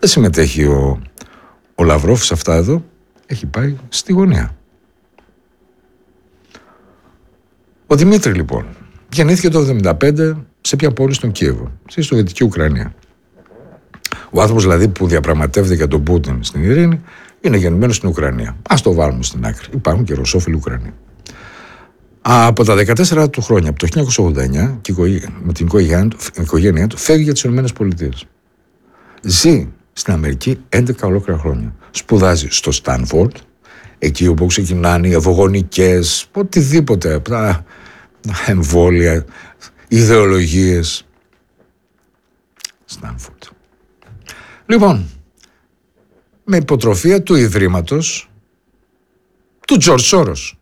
Δεν συμμετέχει ο Λαυρόφ σε αυτά εδώ. Έχει πάει στη γωνία. Ο Δημήτρη λοιπόν γεννήθηκε το 1975 σε ποια πόλη? Στον Κίεβο, στη Σοβιετική Ουκρανία. Ο άνθρωπος δηλαδή που διαπραγματεύεται για τον Πούτιν στην ειρήνη είναι γεννημένος στην Ουκρανία. Ας το βάλουμε στην άκρη. Υπάρχουν και ρωσόφιλοι Ουκρανοί. Από τα 14 του χρόνια, από το 1989, με την οικογένειά του φεύγει για τις ΗΠΑ. Ζει στην Αμερική 11 ολόκληρα χρόνια. Σπουδάζει στο Στάνφορντ, εκεί όπου ξεκινάνε οι ευωγονικές, οτιδήποτε, τα εμβόλια, ιδεολογίες. Στάνφορντ. Λοιπόν, με υποτροφία του Ιδρύματος του Τζορτζ Σόρος.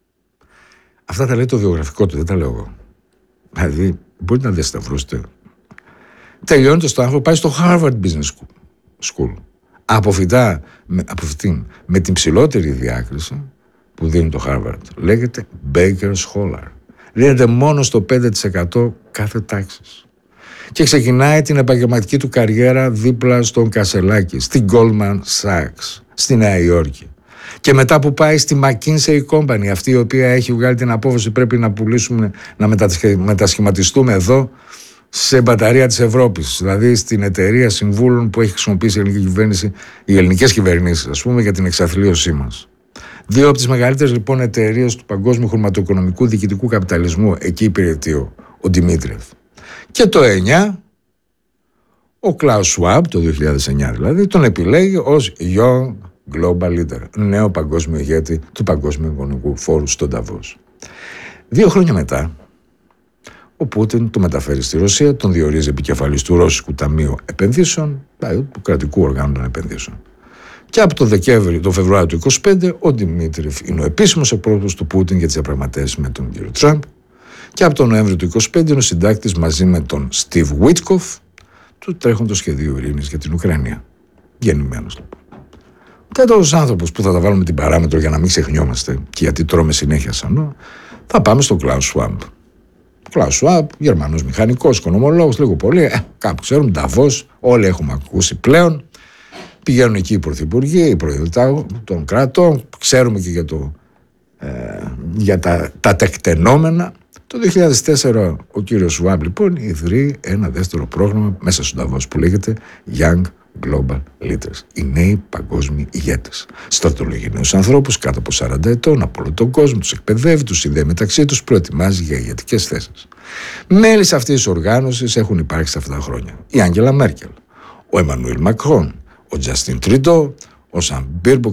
Αυτά τα λέει το βιογραφικό του, δεν τα λέω εγώ. Δηλαδή, μπορείτε να διασταυρώσετε. Τελειώνει το Στάνφορντ, πάει στο Harvard Business School. Αποφυτά με την ψηλότερη διάκριση που δίνει το Harvard. Λέγεται Baker Scholar. Δίνεται μόνο στο 5% κάθε τάξης. Και ξεκινάει την επαγγελματική του καριέρα δίπλα στον Κασελάκη, στην Goldman Sachs, στη Νέα Υόρκη. Και μετά που πάει στη McKinsey Company, αυτή η οποία έχει βγάλει την απόφαση πρέπει να πουλήσουμε, να μετασχηματιστούμε εδώ σε μπαταρία της Ευρώπης. Δηλαδή στην εταιρεία συμβούλων που έχει χρησιμοποιήσει η ελληνική κυβέρνηση, οι ελληνικές κυβερνήσεις, ας πούμε, για την εξαθλίωσή μας. Δύο από τις μεγαλύτερες λοιπόν εταιρείες του παγκόσμιου χρηματοοικονομικού διοικητικού καπιταλισμού, εκεί υπηρετεί ο Δημήτρεφ. Και το 9, ο Klaus Schwab, το 2009 δηλαδή, τον επιλέγει ως Young Global Leader, νέο παγκόσμιο ηγέτη του Παγκόσμιου Οικονομικού Φόρου στο Νταβός. 2 χρόνια μετά, ο Πούτιν το μεταφέρει στη Ρωσία, τον διορίζει επικεφαλής του Ρώσικου Ταμείου Επενδύσεων, δηλαδή του κρατικού οργάνου των επενδύσεων. Και από το Φεβρουάριο του 2025, ο Δημήτρεφ είναι ο επίσημος εκπρόσωπος του Πούτιν για τις διαπραγματεύσεις με τον κύριο Τραμπ. Και από τον Νοέμβριο του 2025 είναι ο συντάκτης μαζί με τον Στιβ Βίτκοφ του τρέχοντος σχεδίου ειρήνης για την Ουκρανία. Γεννημένος λοιπόν. Τέταρτος άνθρωπος που θα τα βάλουμε την παράμετρο για να μην ξεχνιόμαστε και γιατί τρώμε συνέχεια σανό, θα πάμε στον Klaus Schwab. Klaus Schwab, Γερμανός μηχανικός, οικονομολόγος, λίγο πολύ, κάπου ξέρουν, Νταβός, όλοι έχουμε ακούσει πλέον. Πηγαίνουν εκεί οι πρωθυπουργοί, οι πρόεδροι των κρατών, ξέρουμε και για τα τεκτενόμενα. Το 2004 ο κύριος Schwab λοιπόν ιδρύει ένα δεύτερο πρόγραμμα μέσα στον Νταβός που λέγεται Young Global Leaders, οι νέοι παγκόσμιοι ηγέτες. Στρατολογεί νέους ανθρώπους κάτω από 40 ετών από όλο τον κόσμο, τους εκπαιδεύει, τους συνδέει μεταξύ τους, προετοιμάζει για ηγετικές θέσεις. Μέλη σε αυτής της οργάνωσης έχουν υπάρξει αυτά τα χρόνια η Άγγελα Μέρκελ, ο Εμμανουέλ Μακρόν, ο Τζαστίν Τριντό, ο Σαν Μπίρμποκ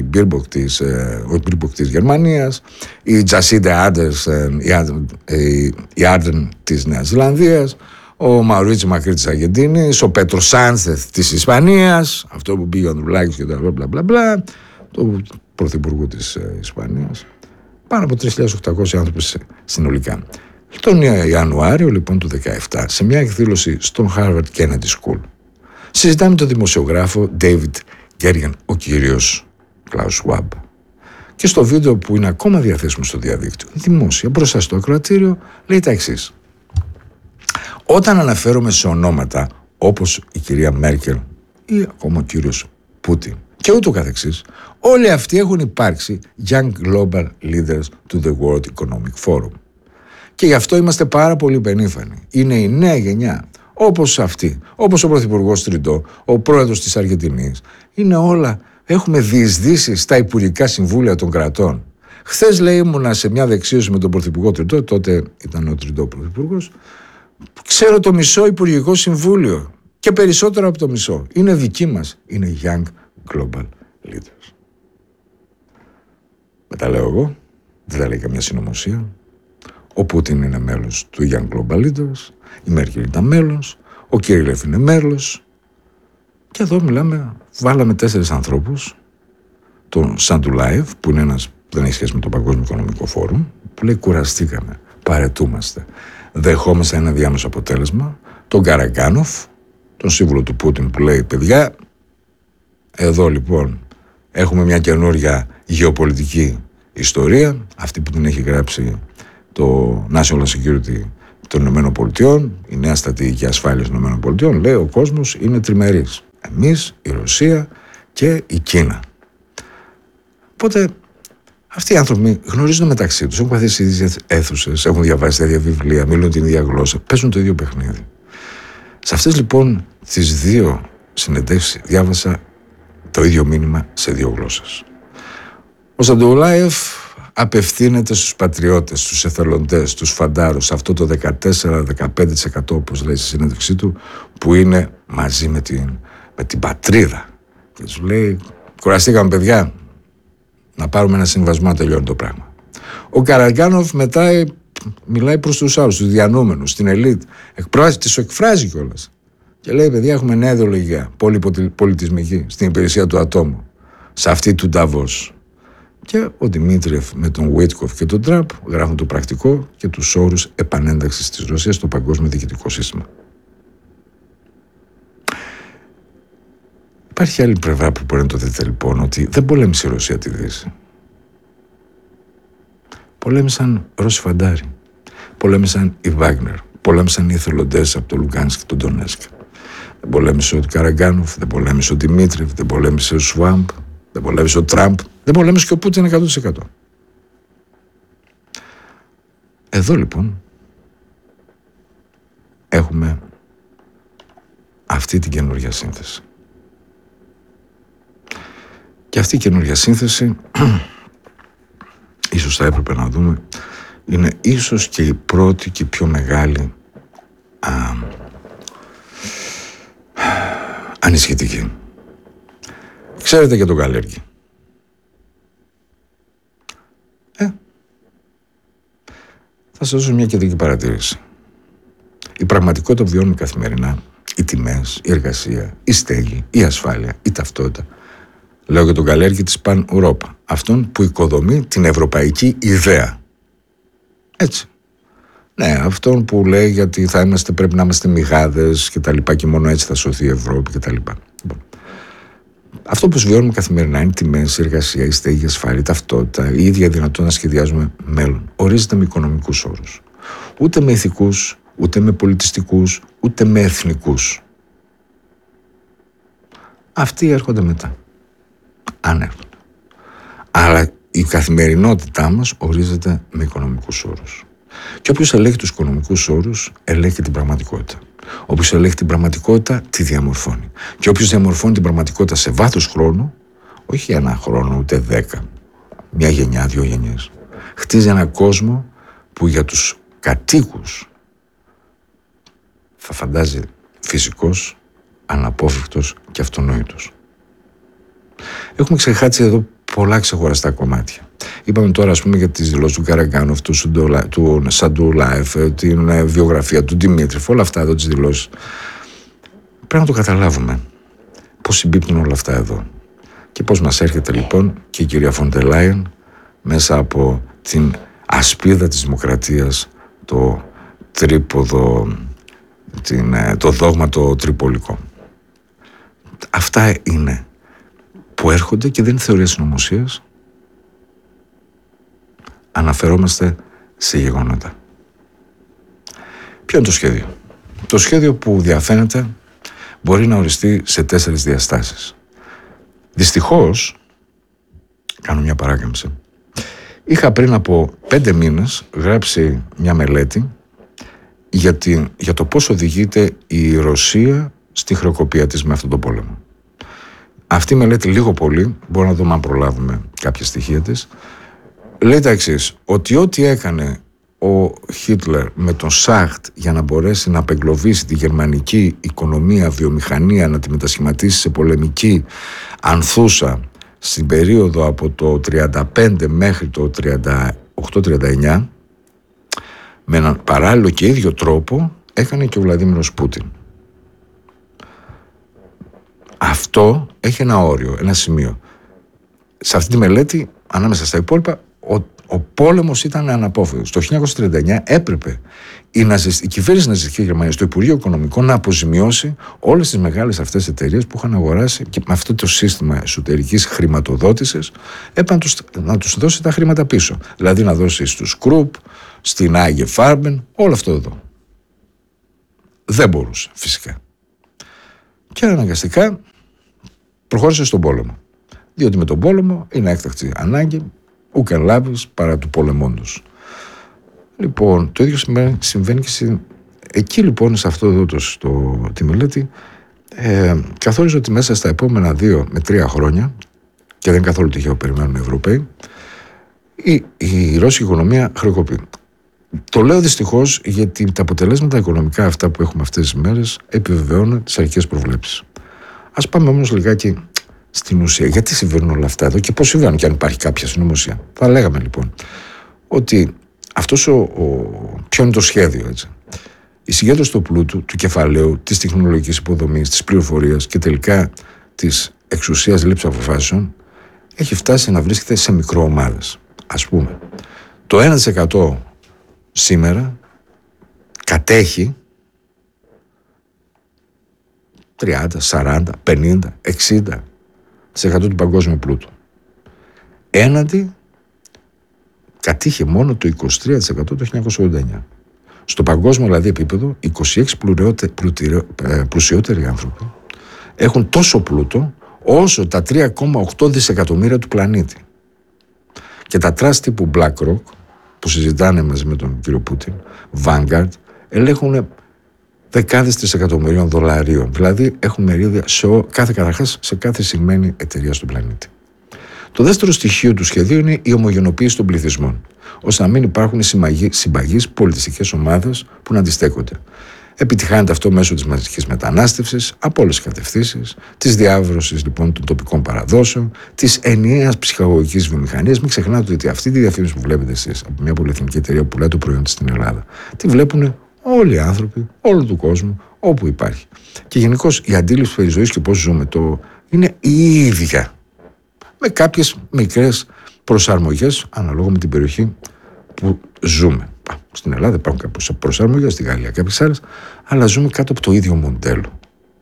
της Γερμανίας, η Τζασίντε Άντερσεν, η Άρντεν της Νέας Ζηλανδίας, ο Μαουρίτσιο Μακρύ της Αργεντίνης, ο Πέτρο Σάντσεθ της Ισπανίας, αυτό που πήγε ο Ανδρουλάκης και τα μπλα, του πρωθυπουργού της Ισπανίας. Πάνω από 3.800 άνθρωποι συνολικά. Τον Ιανουάριο λοιπόν του 2017, σε μια εκδήλωση στον Harvard Kennedy School, συζητάμε τον δημοσιογράφο David Gergen, ο κύριος Klaus Schwab. Και στο βίντεο που είναι ακόμα διαθέσιμο στο διαδίκτυο, δημόσια, μπροστά στο ακροατήριο, λέει τα εξής. Όταν αναφέρομαι σε ονόματα όπως η κυρία Μέρκελ ή ακόμα ο κύριος Πούτιν και ούτω καθεξής, όλοι αυτοί έχουν υπάρξει Young Global Leaders to the World Economic Forum. Και γι' αυτό είμαστε πάρα πολύ περήφανοι. Είναι η νέα γενιά, όπως αυτή, όπως ο πρωθυπουργός Τριντό, ο πρόεδρος της Αργεντινής. Είναι όλα, έχουμε διεισδύσει στα υπουργικά συμβούλια των κρατών. Χθες λέει ήμουνα σε μια δεξίωση με τον πρωθυπουργό Τριντό, τότε ήταν ο Τριντό πρωθυπουργός. Ξέρω το μισό υπουργικό συμβούλιο και περισσότερο από το μισό. Είναι δική μας, είναι Young Global Leaders. Με τα λέω εγώ, δεν τα λέει καμιά συνωμοσία. Ο Πούτιν είναι μέλος του Young Global Leaders, η Μέρκελ ήταν μέλος, ο Κύριλεφ είναι μέλος. Και εδώ μιλάμε, βάλαμε 4 ανθρώπους, τον Σαντουλάιβ, που είναι ένας που δεν έχει σχέση με το Παγκόσμιο Οικονομικό Φόρουμ, που λέει κουραστήκαμε, παρετούμαστε. Δεχόμαστε ένα διάμεσο αποτέλεσμα, τον Καραγκάνοφ, τον σύμβουλο του Πούτιν που λέει παιδιά, εδώ λοιπόν έχουμε μια καινούρια γεωπολιτική ιστορία, αυτή που την έχει γράψει το National Security των ΗΠΑ, η νέα στρατηγική ασφάλεια των ΗΠΑ, λέει ο κόσμος είναι τριμερής. Εμείς, η Ρωσία και η Κίνα. Οπότε αυτοί οι άνθρωποι γνωρίζουν μεταξύ τους, έχουν παθήσει τις ίδιες αίθουσες, έχουν διαβάσει τα ίδια βιβλία, μιλούν την ίδια γλώσσα, παίζουν το ίδιο παιχνίδι. Σε αυτές λοιπόν τις δύο συνεντεύξεις διάβασα το ίδιο μήνυμα σε δύο γλώσσες. Ο Σαντουλάιεφ απευθύνεται στους πατριώτες, στους εθελοντές, στους φαντάρους, αυτό το 14-15% όπως λέει στη συνέντευξή του, που είναι μαζί με την πατρίδα. Και τους λέει, κουραστήκαμε παιδιά, να πάρουμε ένα συμβασμό να τελειώνει το πράγμα. Ο Καραγκάνοφ μετά μιλάει προς τους άλλους, τους διανούμενους, στην ελίτ, τις εκφράζει κιόλας. Και λέει, παιδιά, έχουμε νέα ιδεολογία, πολιτισμική, στην υπηρεσία του ατόμου, σε αυτή του Νταβός. Και ο Δημήτριεφ με τον Βίτκοφ και τον Τραμπ γράφουν το πρακτικό και τους όρους επανένταξης της Ρωσίας στο παγκόσμιο διοικητικό σύστημα. Υπάρχει άλλη πλευρά που μπορεί να το δείτε λοιπόν, ότι δεν πολέμησε η Ρωσία τη Δύση. Πολέμησαν Ρώσοι φαντάροι. Πολέμησαν οι Βάγνερ. Πολέμησαν οι εθελοντές από το Λουγκάνσκ και τον Ντονέτσκ. Δεν πολέμησε ο Καραγκάνοφ, δεν πολέμησε ο Δημήτριεφ, δεν πολέμησε ο Σουάμπ, δεν πολέμησε ο Τραμπ, δεν πολέμησε και ο Πούτιν 100%. Εδώ λοιπόν έχουμε αυτή την καινούργια σύνθεση. Και αυτή η καινούργια σύνθεση, ίσως θα έπρεπε να δούμε, είναι ίσως και η πρώτη και πιο μεγάλη ανησυχητική. Ξέρετε για τον Καλέργη. Θα σας δώσω μια κεντρική παρατήρηση. Η πραγματικότητα που βιώνουμε καθημερινά, οι τιμές, η εργασία, η στέγη, η ασφάλεια, η ταυτότητα. Λέω για τον Καλέργη της Παν Ευρώπα, αυτόν που οικοδομεί την ευρωπαϊκή ιδέα. Έτσι. Ναι, αυτόν που λέει γιατί πρέπει να είμαστε μηγάδες και τα λοιπά και μόνο έτσι θα σωθεί η Ευρώπη και τα λοιπά. Αυτό που βιώνουμε καθημερινά είναι τιμές, η εργασία, η στέγη, η ασφάλεια, η ταυτότητα, η ίδια δυνατότητα να σχεδιάζουμε μέλλον. Ορίζεται με οικονομικούς όρους. Ούτε με ηθικούς, ούτε με πολιτιστικούς, ούτε με εθνικούς. Αυτοί έρχονται μετά. Αν έρχονται. Αλλά η καθημερινότητά μας ορίζεται με οικονομικούς όρους. Και όποιος ελέγχει τους οικονομικούς όρους, ελέγχει την πραγματικότητα. Όποιος ελέγχει την πραγματικότητα, τη διαμορφώνει. Και όποιος διαμορφώνει την πραγματικότητα σε βάθος χρόνου, όχι ένα χρόνο, ούτε 10, μια γενιά, 2 γενιές, χτίζει έναν κόσμο που για τους κατοίκους θα φαντάζει φυσικός, αναπόφευκτος και αυτονόητος. Έχουμε ξεχάσει εδώ πολλά ξεχωριστά κομμάτια. Είπαμε τώρα, ας πούμε, για τις δηλώσεις του Καραγκάνοφ, του Σαντουλάιεφ, την βιογραφία του Δημήτριεφ, όλα αυτά εδώ τις δηλώσεις. Πρέπει να το καταλάβουμε πώς συμπίπτουν όλα αυτά εδώ. Και πώς μας έρχεται λοιπόν και η κυρία Φον ντερ Λάιεν μέσα από την ασπίδα της δημοκρατίας, το τρίποδο, το δόγμα το τριπολικό. Αυτά είναι που έρχονται και δεν είναι θεωρία συνωμοσίας. Αναφερόμαστε σε γεγονότα. Ποιο είναι το σχέδιο? Το σχέδιο που διαφαίνεται μπορεί να οριστεί σε 4 διαστάσεις. Δυστυχώς, κάνω μια παράκαμψη, είχα πριν από 5 μήνες γράψει μια μελέτη για το πώς οδηγείται η Ρωσία στη χρεοκοπία της με αυτόν τον πόλεμο. Αυτή η μελέτη λίγο πολύ, μπορούμε να δούμε αν προλάβουμε κάποια στοιχεία της, λέει τα εξής, ότι ό,τι έκανε ο Χίτλερ με τον Σάχτ για να μπορέσει να απεγκλωβίσει τη γερμανική οικονομία, βιομηχανία, να τη μετασχηματίσει σε πολεμική ανθούσα στην περίοδο από το 1935 μέχρι το 1938-19, με έναν παράλληλο και ίδιο τρόπο έκανε και ο Βλαντίμιρος Πούτιν. Αυτό έχει ένα όριο, ένα σημείο. Σε αυτή τη μελέτη, ανάμεσα στα υπόλοιπα, ο πόλεμος ήταν αναπόφευκτος. Το 1939 έπρεπε η κυβέρνηση ναζιστικής Γερμανίας, το Υπουργείο Οικονομικών, να αποζημιώσει όλες τις μεγάλες αυτές εταιρείες που είχαν αγοράσει και με αυτό το σύστημα εσωτερικής χρηματοδότησης έπρεπε να τους δώσει τα χρήματα πίσω. Δηλαδή να δώσει στους Κρουπ, στην Άγιε Φάρμπεν, όλο αυτό εδώ. Δεν μπορούσε φυσικά. Και αναγκαστικά προχώρησε στον πόλεμο. Διότι με τον πόλεμο είναι έκτακτη ανάγκη, ούκεν λάβεις παρά του πολεμόντος. Λοιπόν, το ίδιο συμβαίνει και εκεί λοιπόν, σε αυτό εδώ τη μελέτη, καθόριζε ότι μέσα στα επόμενα 2 με 3 χρόνια, και δεν είναι καθόλου τυχαίο, περιμένουν οι Ευρωπαίοι, η ρώσικη οικονομία χρεοκοπεί. Το λέω δυστυχώς γιατί τα αποτελέσματα οικονομικά αυτά που έχουμε αυτές τις μέρες επιβεβαιώνουν τις αρχικές προβλέψεις. Ας πάμε όμως λιγάκι στην ουσία. Γιατί συμβαίνουν όλα αυτά εδώ και πώς συμβαίνουν, και αν υπάρχει κάποια συνωμοσία. Θα λέγαμε λοιπόν ότι αυτός ποιο είναι το σχέδιο, έτσι. Η συγκέντρωση του πλούτου, του κεφαλαίου, της τεχνολογικής υποδομής, της πληροφορίας και τελικά της εξουσίας λήψης αποφάσεων έχει φτάσει να βρίσκεται σε μικροομάδες. Ας πούμε, το 1% σήμερα κατέχει 30, 40, 50, 60% του παγκόσμιου πλούτου. Έναντι κατήχε μόνο το 23% το 1989. Στο παγκόσμιο δηλαδή επίπεδο, 26 πλουσιότεροι άνθρωποι έχουν τόσο πλούτο όσο τα 3,8 δισεκατομμύρια του πλανήτη. Και τα trust τύπου BlackRock, που συζητάνε μαζί με τον κύριο Πούτιν, Vanguard, ελέγχουν δεκάδες τρισεκατομμυρίων δολαρίων. Δηλαδή έχουν μερίδια καταρχάς σε κάθε συγκεκριμένη εταιρεία στον πλανήτη. Το δεύτερο στοιχείο του σχεδίου είναι η ομογενοποίηση των πληθυσμών, ώστε να μην υπάρχουν συμπαγείς πολιτιστικές ομάδες που να αντιστέκονται. Επιτυχάνεται αυτό μέσω της μαζικής μετανάστευσης από όλες τις κατευθύνσεις, της διάβρωσης λοιπόν των τοπικών παραδόσεων, της ενιαίας ψυχαγωγικής βιομηχανίας. Μην ξεχνάτε ότι αυτή τη διαφήμιση που βλέπετε εσείς από μια πολυεθνική εταιρεία που πουλάει το προϊόν της στην Ελλάδα, τη βλέπουν όλοι οι άνθρωποι, όλου του κόσμου, όπου υπάρχει. Και γενικώς η αντίληψη περί ζωής και πώς ζούμε είναι η ίδια. Με κάποιες μικρές προσαρμογές αναλόγω με την περιοχή που ζούμε. Στην Ελλάδα υπάρχουν κάποιες προσαρμογές, στη Γαλλία κάποιες άλλες, αλλά ζούμε κάτω από το ίδιο μοντέλο.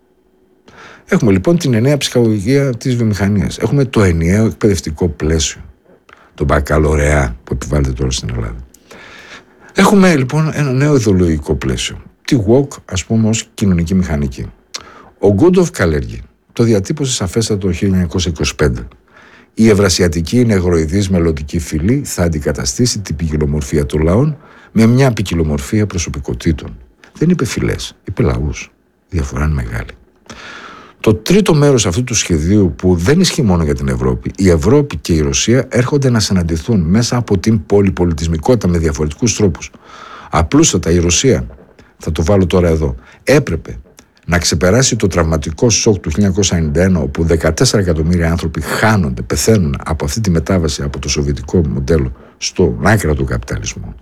Έχουμε λοιπόν την ενιαία ψυχαγωγία της βιομηχανίας. Έχουμε το ενιαίο εκπαιδευτικό πλαίσιο, το μπακαλωρεά που επιβάλλεται τώρα στην Ελλάδα. Έχουμε λοιπόν ένα νέο ιδεολογικό πλαίσιο. Τη woke, ας πούμε, ως κοινωνική μηχανική. Ο Γκούντοφ Καλέργη το διατύπωσε σαφέστατα το 1925. Η ευρασιατική νεγροειδής μελλοντική φυλή θα αντικαταστήσει την ποικιλομορφία των λαών με μια ποικιλομορφία προσωπικότητων. Δεν είπε φυλές, είπε λαούς. Η διαφορά είναι μεγάλη. Το τρίτο μέρος αυτού του σχεδίου, που δεν ισχύει μόνο για την Ευρώπη, η Ευρώπη και η Ρωσία έρχονται να συναντηθούν μέσα από την πολυπολιτισμικότητα με διαφορετικούς τρόπους. Απλούστατα η Ρωσία, θα το βάλω τώρα εδώ, έπρεπε να ξεπεράσει το τραυματικό σοκ του 1991, όπου 14 εκατομμύρια άνθρωποι χάνονται, πεθαίνουν από αυτή τη μετάβαση από το σοβιετικό μοντέλο στον άκρα του καπιταλισμού.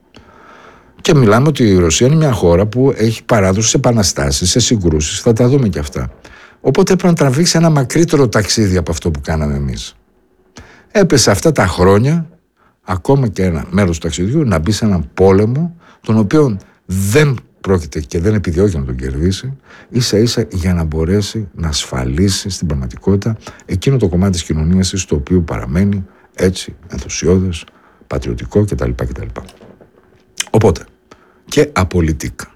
Και μιλάμε ότι η Ρωσία είναι μια χώρα που έχει παράδοση σε επαναστάσεις, σε συγκρούσεις, θα τα δούμε και αυτά. Οπότε έπρεπε να τραβήξει ένα μακρύτερο ταξίδι από αυτό που κάναμε εμείς. Έπεσε αυτά τα χρόνια, ακόμα και ένα μέρος του ταξιδιού, να μπει σε έναν πόλεμο, τον οποίο δεν πρόκειται και δεν επιδιώκει να τον κερδίσει, ίσα ίσα για να μπορέσει να ασφαλίσει στην πραγματικότητα εκείνο το κομμάτι της κοινωνίας της, το οποίο παραμένει έτσι ενθουσιώδες, πατριωτικό κτλ. Οπότε, και απολυτικά.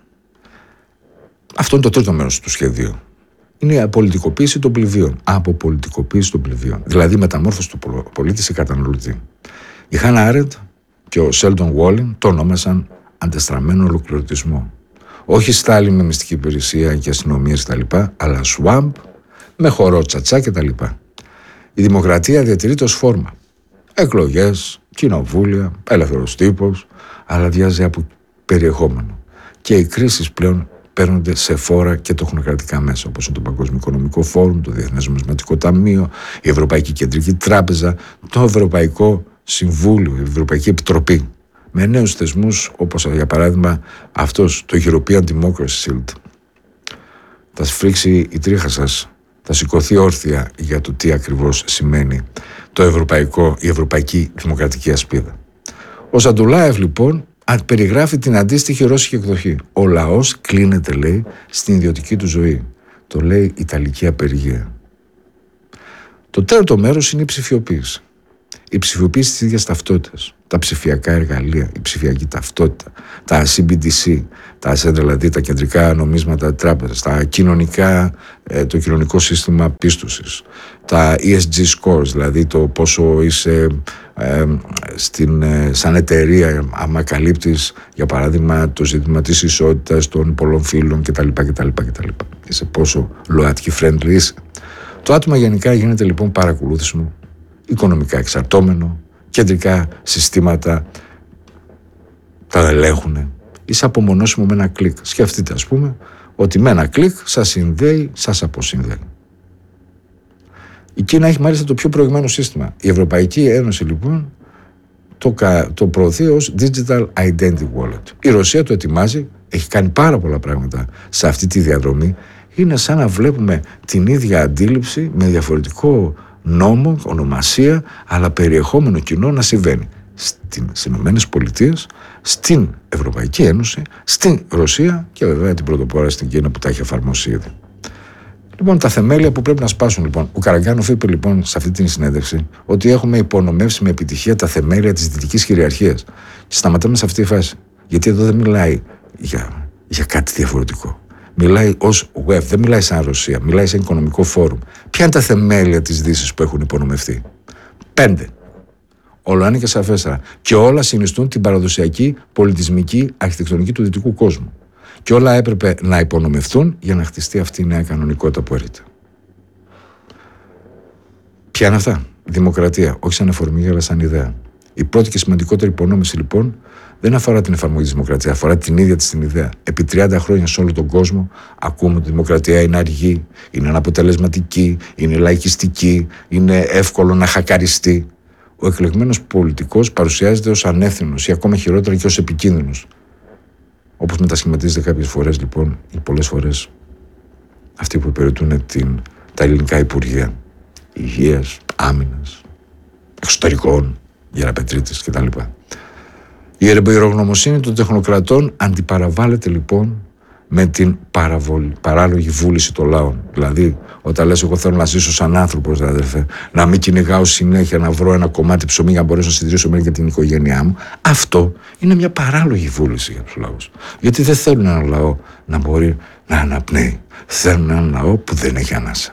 Αυτό είναι το τρίτο μέρος του σχεδίου. Είναι η απολυτικοποίηση των πληβίων. Αποπολιτικοποίηση των πληβίων. Δηλαδή μεταμόρφωση του πολίτη σε καταναλωτή. Η Χάνα Άρεντ και ο Σέλντον Βόλιν το ονόμασαν αντεστραμμένο ολοκληρωτισμό. Όχι Στάλιν με μυστική υπηρεσία και αστυνομίες κτλ., αλλά Σουάμπ με χορό τσατσά κτλ. Η δημοκρατία διατηρείται ως φόρμα. Εκλογές, κοινοβούλια, ελεύθερος τύπος, αλλά διάζει από περιεχόμενο. Και οι κρίσεις πλέον παίρνονται σε φόρα και τεχνοκρατικά μέσα, όπως είναι το Παγκόσμιο Οικονομικό Φόρουμ, το Διεθνές Νομισματικό Ταμείο, η Ευρωπαϊκή Κεντρική Τράπεζα, το Ευρωπαϊκό Συμβούλιο, η Ευρωπαϊκή Επιτροπή, με νέους θεσμούς όπως για παράδειγμα αυτός, το European Democracy Shield. Θα σφρίξει η τρίχα σας, θα σηκωθεί όρθια για το τι ακριβώς σημαίνει η Ευρωπαϊκή Δημοκρατική Ασπίδα. Ο Σαντουλάεφ λοιπόν περιγράφει την αντίστοιχη ρώσικη εκδοχή. Ο λαός κλείνεται, λέει, στην ιδιωτική του ζωή. Το λέει Ιταλική απεργία. Το τέταρτο μέρος είναι η ψηφιοποίηση. η ψηφιοποίηση της ίδιας ταυτότητας, τα ψηφιακά εργαλεία, η ψηφιακή ταυτότητα, τα CBDC, δηλαδή τα κεντρικά νομίσματα τράπεζας, τα κοινωνικά, το κοινωνικό σύστημα πίστοσης, τα ESG scores, δηλαδή το πόσο είσαι σαν εταιρεία, άμα καλύπτεις για παράδειγμα το ζήτημα της ισότητας των πολλών φύλων κτλ. Είσαι πόσο ΛΟΑΤΚΙ friendly είσαι. Το άτομο γενικά γίνεται λοιπόν παρακολούθησιμο, οικονομικά εξαρτώμενο, κεντρικά συστήματα τα ελέγχουν. Είσαι απομονώσιμο με ένα κλικ. Σκεφτείτε ας πούμε ότι με ένα κλικ σας συνδέει, σας αποσυνδέει. Η Κίνα έχει μάλιστα το πιο προηγμένο σύστημα. Η Ευρωπαϊκή Ένωση λοιπόν το προωθεί ως Digital Identity Wallet. Η Ρωσία το ετοιμάζει, έχει κάνει πάρα πολλά πράγματα σε αυτή τη διαδρομή. Είναι σαν να βλέπουμε την ίδια αντίληψη με διαφορετικό νόμο, ονομασία, αλλά περιεχόμενο κοινό να συμβαίνει στις Ηνωμένες Πολιτείες, στην Ευρωπαϊκή Ένωση, στην Ρωσία και βέβαια την πρωτοπόρα στην Κίνα που τα έχει εφαρμόσει ήδη. Λοιπόν, τα θεμέλια που πρέπει να σπάσουν λοιπόν. Ο Καραγκάνοφ είπε λοιπόν σε αυτή την συνέντευξη ότι έχουμε υπονομεύσει με επιτυχία τα θεμέλια της δυτικής κυριαρχίας. Και σταματάμε σε αυτή τη φάση. Γιατί εδώ δεν μιλάει για κάτι διαφορετικό. Μιλάει ως web, δεν μιλάει σαν Ρωσία, μιλάει σαν οικονομικό φόρουμ. Ποια είναι τα θεμέλια της Δύσης που έχουν υπονομευτεί? 5. Όλα είναι και σαφέστερα. Και όλα συνιστούν την παραδοσιακή πολιτισμική αρχιτεκτονική του δυτικού κόσμου. Και όλα έπρεπε να υπονομευθούν για να χτιστεί αυτή η νέα κανονικότητα που έρχεται. Ποια είναι αυτά? Δημοκρατία, όχι σαν εφορμή αλλά σαν ιδέα. Η πρώτη και σημαντικότερη υπονόμηση λοιπόν δεν αφορά την εφαρμογή της δημοκρατίας, αφορά την ίδια της την ιδέα. Επί 30 χρόνια σε όλο τον κόσμο ακούμε ότι η δημοκρατία είναι αργή, είναι αναποτελεσματική, είναι λαϊκιστική, είναι εύκολο να χακαριστεί. Ο εκλεγμένος πολιτικός παρουσιάζεται ως ανεύθυνος ή ακόμα χειρότερα και ως επικίνδυνος. Όπως μετασχηματίζεται κάποιες φορές λοιπόν, ή πολλές φορές, αυτοί που υπηρετούν τα ελληνικά υπουργεία υγείας, άμυνας, εξωτερικών, γεραπετρίτες κτλ. Η εμπειρογνωμοσύνη των τεχνοκρατών αντιπαραβάλλεται λοιπόν με την παράλογη βούληση των λαών. Δηλαδή, όταν λες εγώ θέλω να ζήσω σαν άνθρωπος, αδερφέ, να μην κυνηγάω συνέχεια, να βρω ένα κομμάτι ψωμί για να μπορέσω να συντηρήσω μένα και την οικογένειά μου, αυτό είναι μια παράλογη βούληση για τους λαούς. Γιατί δεν θέλουν ένα λαό να μπορεί να αναπνέει. Θέλουν ένα λαό που δεν έχει ανάσα.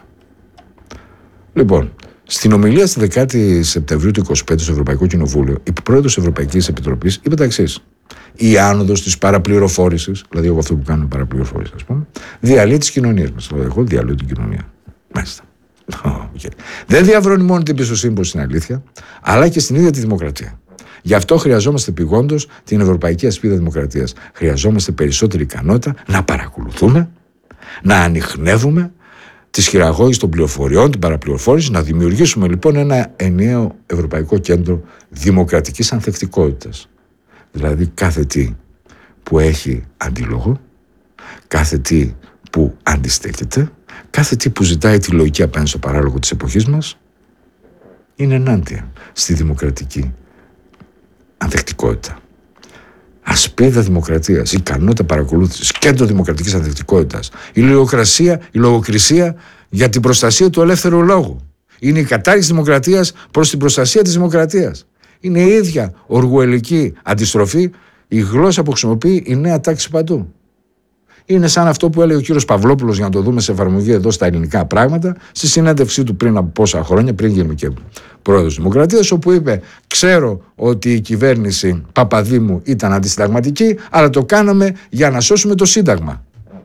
Λοιπόν, στην ομιλία στη 10η Σεπτεμβρίου του 2025 στο Ευρωπαϊκό Κοινοβούλιο, η πρόεδρος της Ευρωπαϊκής Επιτροπής είπε τα εξής. Η άνοδος της παραπληροφόρησης, δηλαδή εγώ αυτό που κάνω παραπληροφόρηση, ας πούμε, διαλύει τις κοινωνίες μας. Δηλαδή, εγώ διαλύω την κοινωνία. Μάλιστα. Okay. Δεν διαβρώνει μόνο την εμπιστοσύνη προς την αλήθεια, αλλά και στην ίδια τη δημοκρατία. Γι' αυτό χρειαζόμαστε επειγόντως την Ευρωπαϊκή Ασπίδα Δημοκρατίας. Χρειαζόμαστε περισσότερη ικανότητα να παρακολουθούμε, να ανιχνεύουμε τις χειραγώγεις των πληροφοριών, την παραπληροφόρηση, να δημιουργήσουμε λοιπόν ένα ενιαίο Ευρωπαϊκό Κέντρο Δημοκρατικής Ανθεκτικότητας. Δηλαδή κάθε τι που έχει αντίλογο, κάθε τι που αντιστέκεται, κάθε τι που ζητάει τη λογική απέναντι στο παράλογο της εποχής μας, είναι ενάντια στη δημοκρατική ανθεκτικότητα. Ασπίδα δημοκρατίας, ικανότητα παρακολούθησης, κέντρο δημοκρατικής ανθεκτικότητας, η λογοκρισία για την προστασία του ελεύθερου λόγου. Είναι η κατάργηση της δημοκρατίας προς την προστασία της δημοκρατίας. Είναι η ίδια οργουελική αντιστροφή, η γλώσσα που χρησιμοποιεί η νέα τάξη παντού. Είναι σαν αυτό που έλεγε ο κύριος Παυλόπουλος, για να το δούμε σε εφαρμογή εδώ στα ελληνικά πράγματα, στη συνέντευξή του πριν από πόσα χρόνια, πριν γίνουμε και πρόεδρος της Δημοκρατίας, όπου είπε: ξέρω ότι η κυβέρνηση Παπαδήμου ήταν αντισυνταγματική, αλλά το κάναμε για να σώσουμε το Σύνταγμα.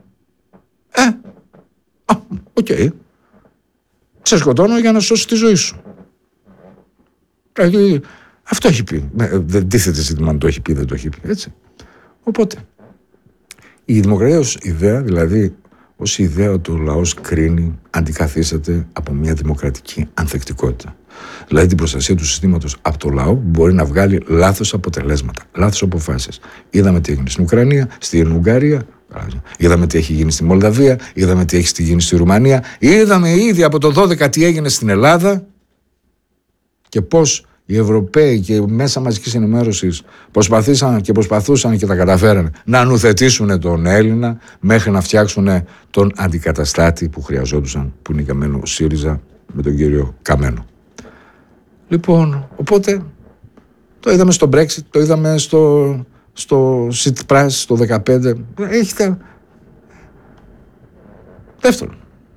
Οκ. Σε σκοτώνω για να σώσει τη ζωή σου. Δηλαδή, αυτό έχει πει. Δεν τίθεται ζήτημα αν το έχει πει, δεν το έχει πει. Έτσι. Οπότε, η δημοκρατία ως ιδέα, δηλαδή ως ιδέα ότι ο λαός κρίνει, αντικαθίσταται από μια δημοκρατική ανθεκτικότητα. Δηλαδή την προστασία του συστήματος από το λαό που μπορεί να βγάλει λάθος αποτελέσματα, λάθος αποφάσεις. Είδαμε τι έγινε στην Ουκρανία, στην Ουγγαρία, είδαμε τι έχει γίνει στη Μολδαβία, είδαμε τι έχει γίνει στη Ρουμανία, είδαμε ήδη από το 12 τι έγινε στην Ελλάδα και πώς οι Ευρωπαίοι και μέσα μαζικής ενημέρωσης προσπαθούσαν και τα καταφέρανε να νουθετήσουν τον Έλληνα μέχρι να φτιάξουν τον αντικαταστάτη που χρειαζόντουσαν, που είναι καμένο ΣΥΡΙΖΑ με τον κύριο Καμένο. Λοιπόν, οπότε το είδαμε στο Brexit, το είδαμε στο Tsipras το 2015. Έχετε. Δεύτερον,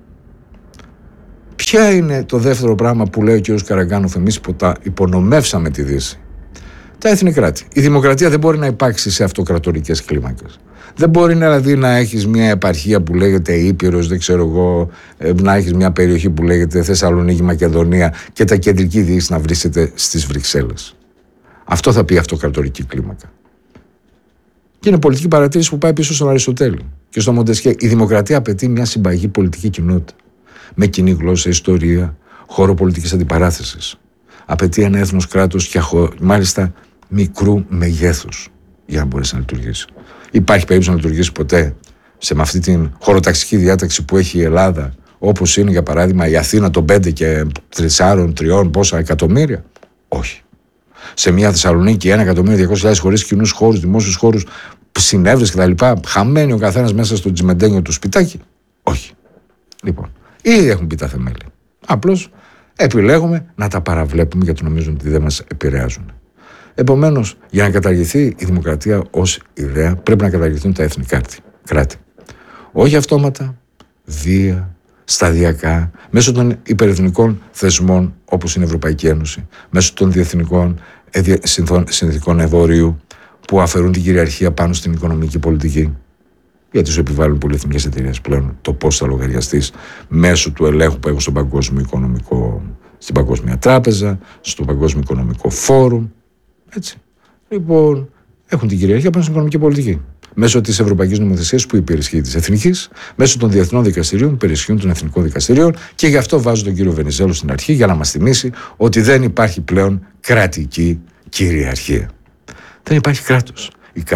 ποια είναι το δεύτερο πράγμα που λέει ο κ. Καραγκάνοφ? Εμείς υπονομεύσαμε τη Δύση. Τα έθνη κράτη. Η δημοκρατία δεν μπορεί να υπάρξει σε αυτοκρατορικές κλίμακες. Δεν μπορεί δηλαδή να έχεις μια επαρχία που λέγεται Ήπειρος, δεν ξέρω εγώ, να έχεις μια περιοχή που λέγεται Θεσσαλονίκη, Μακεδονία και τα κεντρική διοίκηση να βρίσκεται στις Βρυξέλλες. Αυτό θα πει αυτοκρατορική κλίμακα. Και είναι πολιτική παρατήρηση που πάει πίσω στον Αριστοτέλη και στο Μοντεσκέ. Η δημοκρατία απαιτεί μια συμπαγή πολιτική κοινότητα. Με κοινή γλώσσα, ιστορία, χώρο πολιτικής αντιπαράθεσης. Απαιτεί ένα έθνος κράτος και μάλιστα μικρού μεγέθους για να μπορέσει να λειτουργήσει. Υπάρχει περίπτωση να λειτουργήσει ποτέ με αυτή την χωροταξική διάταξη που έχει η Ελλάδα, όπως είναι για παράδειγμα η Αθήνα των 5 και 3 πόσα εκατομμύρια? Όχι. Σε μια Θεσσαλονίκη 1.200.000 χωρίς κοινούς χώρους, δημόσιους χώρους, συνέβρες κτλ. Χαμένοι ο καθένας μέσα στο τσιμεντένιο του σπιτάκι? Όχι. Λοιπόν, ήδη έχουν πει τα θεμέλια. Απλώς επιλέγουμε να τα παραβλέπουμε γιατί νομίζουν ότι δεν μας επηρεάζουν. Επομένως, για να καταργηθεί η δημοκρατία ως ιδέα, πρέπει να καταργηθούν τα εθνικά κράτη. Όχι αυτόματα, βία, σταδιακά, μέσω των υπερεθνικών θεσμών όπως είναι η Ευρωπαϊκή Ένωση, μέσω των διεθνικών συνθήκων εμπορίου που αφαιρούν την κυριαρχία πάνω στην οικονομική πολιτική. Γιατί σου επιβάλλουν πολυεθνικές εταιρείες πλέον το πώς θα λογαριαστείς μέσω του ελέγχου που έχουν στον στην Παγκόσμια Τράπεζα, στο Παγκόσμιο Οικονομικό Φόρουμ. Έτσι. Λοιπόν, έχουν την κυριαρχία πάνω στην οικονομική πολιτική. Μέσω της ευρωπαϊκής νομοθεσίας που υπερισχύει της εθνικής, μέσω των διεθνών δικαστηρίων που υπερισχύουν των εθνικών δικαστηρίων, και γι' αυτό βάζω τον κύριο Βενιζέλο στην αρχή για να μας θυμίσει ότι δεν υπάρχει πλέον κρατική κυριαρχία. Δεν υπάρχει κράτος.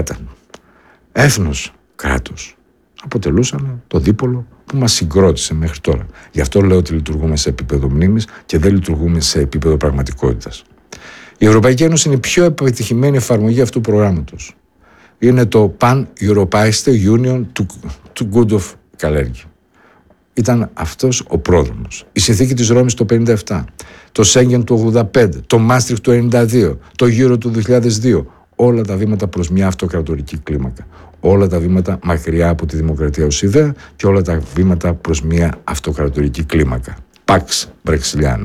Έθνος κράτος αποτελούσαν το δίπολο που μας συγκρότησε μέχρι τώρα. Γι' αυτό λέω ότι λειτουργούμε σε επίπεδο μνήμης και δεν λειτουργούμε σε επίπεδο πραγματικότητας. Η Ευρωπαϊκή Ένωση είναι η πιο επιτυχημένη εφαρμογή αυτού του προγράμματος. Είναι το Pan-Europeiste Union to Good of Kalergi. Ήταν αυτός ο πρόδρομος. Η συνθήκη της Ρώμης το 1957, το Σέγγεν του 1985, το Μάστριχτ του 1992, το Euro του 2002. Όλα τα βήματα προς μια αυτοκρατορική κλίμακα. Όλα τα βήματα μακριά από τη δημοκρατία ως ιδέα και όλα τα βήματα προς μια αυτοκρατορική κλίμακα. Pax Brexiliana.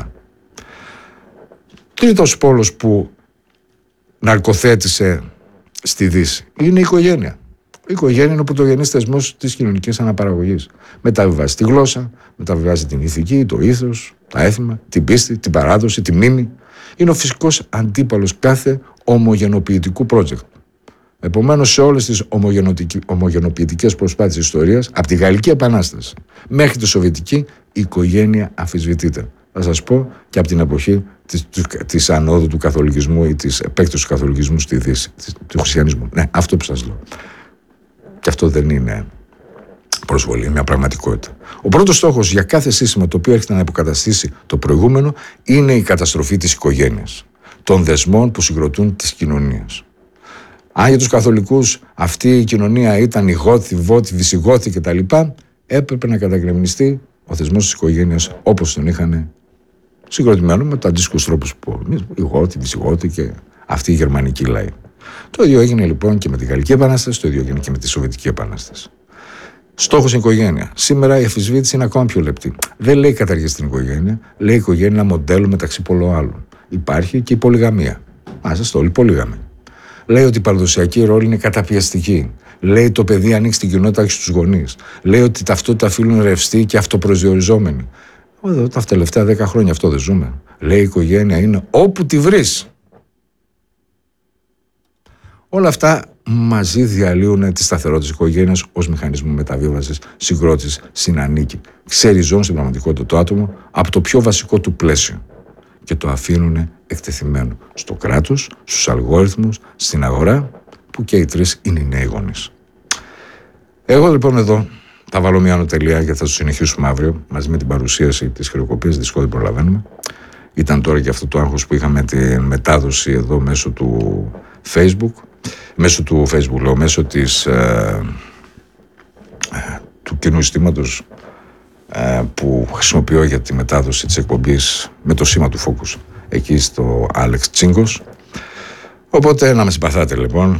Τρίτος πόλος που ναρκοθέτησε στη Δύση είναι η οικογένεια. Η οικογένεια είναι ο πρωτογενής θεσμός της κοινωνικής αναπαραγωγής. Μεταβιβάζει τη γλώσσα, μεταβιβάζει την ηθική, το ήθος, τα έθιμα, την πίστη, την παράδοση, τη μνήμη. Είναι ο φυσικός αντίπαλος κάθε ομογενοποιητικού project. Επομένως, σε όλες τις ομογενοποιητικές προσπάθειες της ιστορίας, από τη Γαλλική Επανάσταση μέχρι τη Σοβιετική, η οικογένεια αμφισβητείται. Θα σας πω και από την εποχή της ανόδου του καθολικισμού ή της επέκτασης του καθολικισμού στη Δύση, του χριστιανισμού. Ναι, αυτό που σας λέω. Και αυτό δεν είναι προσβολή, είναι μια πραγματικότητα. Ο πρώτος στόχος για κάθε σύστημα το οποίο έρχεται να υποκαταστήσει το προηγούμενο είναι η καταστροφή της οικογένειας, των δεσμών που συγκροτούν τις κοινωνίες. Αν για τους καθολικούς αυτή η κοινωνία ήταν οι Γόθοι, Βότοι, Βυσιγόθοι κτλ., έπρεπε να κατακρεμνιστεί ο θεσμός της οικογένειας όπως τον είχαν συγκροτημένο με τους αντίστοιχους τρόπους που οι Γόθοι, οι Βυσιγόθοι και αυτή η γερμανική λαή. Το ίδιο έγινε λοιπόν και με τη Γαλλική Επανάσταση, το ίδιο έγινε και με τη Σοβιετική Επανάσταση. Στόχος είναι η οικογένεια. Σήμερα η αμφισβήτηση είναι ακόμα πιο λεπτή. Δεν λέει καταργήσει την οικογένεια, λέει η οικογένεια ένα μοντέλο μεταξύ πολλών άλλων. Υπάρχει και η πολυγαμία. Είσαστε όλοι πολύγαμοι. Λέει ότι η παραδοσιακή ρόλη είναι καταπιεστική. Λέει το παιδί ανοίξει την κοινότητα και στους γονείς. Λέει ότι η ταυτότητα φύλου είναι ρευστή και αυτοπροσδιοριζόμενη. Εδώ τα τελευταία 10 χρόνια αυτό δεν ζούμε. Λέει η οικογένεια είναι όπου τη βρεις. Όλα αυτά μαζί διαλύουν τη σταθερότητα της οικογένειας ως μηχανισμό μεταβίβασης, συγκρότησης, συνανίκη. Ξεριζώνουν στην πραγματικότητα το άτομο από το πιο βασικό του πλαίσιο και το αφήνουν εκτεθειμένο στο κράτος, στους αλγόριθμους, στην αγορά, που και οι τρεις είναι οι νέοι γονείς. Εγώ λοιπόν εδώ θα βάλω μια ανωτελεία γιατί θα το συνεχίσουμε αύριο μαζί με την παρουσίαση της χρεοκοπίας. Δυστυχώς δεν προλαβαίνουμε. Ήταν τώρα και αυτό το άγχος που είχαμε τη μετάδοση εδώ μέσω του Facebook. Μέσω της, του κοινού συστήματος που χρησιμοποιώ για τη μετάδοση της εκπομπής με το σήμα του Focus εκεί στο Άλεξ Τσίγκος. Οπότε να με συμπαθάτε λοιπόν,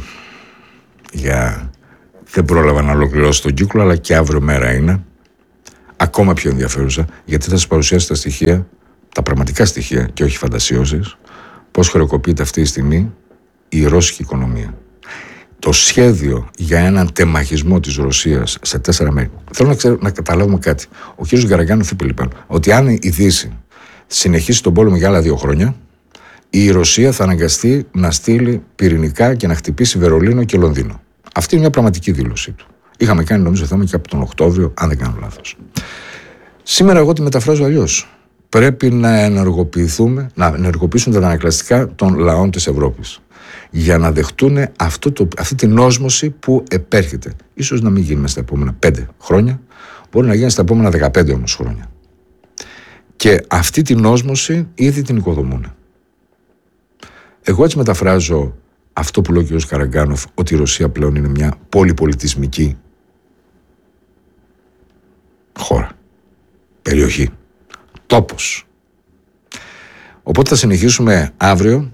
δεν πρόλαβα να ολοκληρώσω τον κύκλο, αλλά και αύριο μέρα είναι ακόμα πιο ενδιαφέρουσα, γιατί θα σας παρουσιάσω τα στοιχεία, τα πραγματικά στοιχεία και όχι φαντασιώσεις, πώς χρεοκοπείται αυτή τη στιγμή η ρώσικη οικονομία. Το σχέδιο για έναν τεμαχισμό της Ρωσίας σε 4 μέρη. Θέλω να καταλάβουμε κάτι. Ο κ. Καραγκάνοφ είπε λοιπόν ότι αν η Δύση συνεχίσει τον πόλεμο για άλλα 2 χρόνια, η Ρωσία θα αναγκαστεί να στείλει πυρηνικά και να χτυπήσει Βερολίνο και Λονδίνο. Αυτή είναι μια πραγματική δήλωσή του. Είχαμε κάνει νομίζω θέμα και από τον Οκτώβριο, αν δεν κάνω λάθος. Σήμερα εγώ τη μεταφράζω αλλιώς. Πρέπει να ενεργοποιηθούμε, να ενεργοποιήσουν τα ανακλαστικά των λαών της Ευρώπης για να δεχτούν αυτή την όσμωση που επέρχεται. Ίσως να μην γίνει μέσα στα επόμενα 5 χρόνια, μπορεί να γίνει στα επόμενα 15 όμως χρόνια. Και αυτή την όσμωση ήδη την οικοδομούν. Εγώ έτσι μεταφράζω αυτό που λέει ο κ. Καραγκάνοφ, ότι η Ρωσία πλέον είναι μια πολυπολιτισμική χώρα, περιοχή, τόπος. Οπότε θα συνεχίσουμε αύριο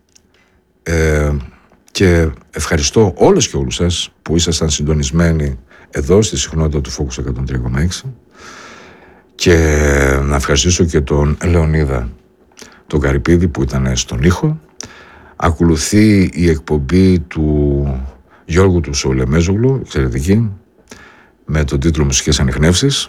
και ευχαριστώ όλες και όλους σας που ήσασταν συντονισμένοι εδώ στη συχνότητα του Focus 103,6 και να ευχαριστήσω και τον Λεωνίδα τον Καρυπίδη που ήταν στον ήχο. Ακολουθεί η εκπομπή του Γιώργου του Σολεμέζογλου, εξαιρετική, με τον τίτλο «Μουσικές Ανιχνεύσεις».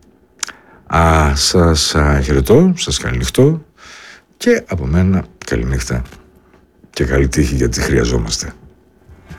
Σας χαιρετώ, σας καληνυχτώ και από μένα καληνύχτα και καλή τύχη, γιατί χρειαζόμαστε.